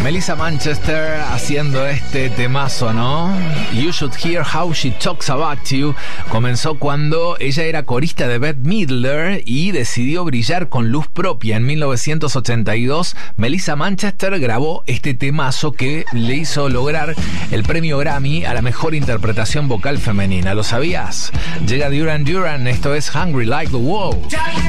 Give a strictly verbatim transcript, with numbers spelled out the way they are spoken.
Melissa Manchester haciendo este temazo, ¿no? You Should Hear How She Talks About You. Comenzó cuando ella era corista de Bette Midler y decidió brillar con luz propia. En mil novecientos ochenta y dos, Melissa Manchester grabó este temazo que le hizo lograr el premio Grammy a la mejor interpretación vocal femenina. ¿Lo sabías? Llega Duran Duran, esto es Hungry Like the Wolf.